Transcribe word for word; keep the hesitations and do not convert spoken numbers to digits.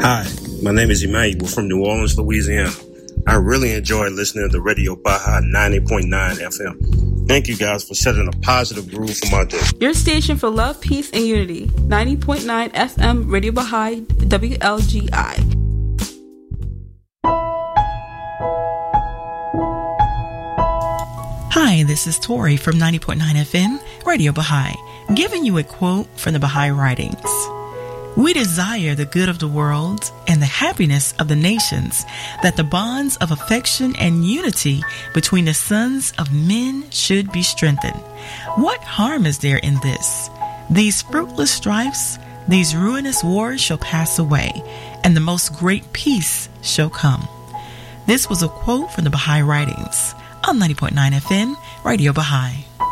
Hi, my name is Emmanuel from New Orleans, Louisiana. I really enjoy listening to Radio Baja ninety point nine F M. Thank you guys for setting a positive groove for my day. Your station for love, peace, and unity. ninety point nine F M Radio Baja W L G I. Hi, this is Tori from ninety point nine F M Radio Baha'i, giving you a quote from the Baha'i writings. We desire the good of the world and the happiness of the nations, that the bonds of affection and unity between the sons of men should be strengthened. What harm is there in this? These fruitless strifes, these ruinous wars shall pass away, and the most great peace shall come. This was a quote from the Baha'i writings on ninety point nine F M Radio Baha'i.